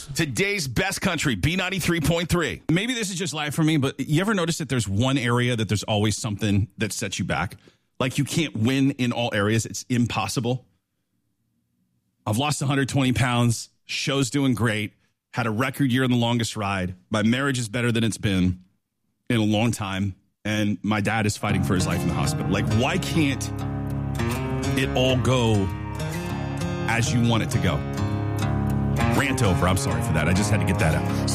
Yes. Today's best country, B93.3. Maybe this is just life for me, but you ever notice that there's one area that there's always something that sets you back? Like you can't win in all areas. It's impossible. I've lost 120 pounds. Show's doing great. Had a record year in the longest ride. My marriage is better than it's been in a long time. And my dad is fighting for his life in the hospital. Like, why can't it all go as you want it to go? Rant over. I'm sorry for that. I just had to get that out.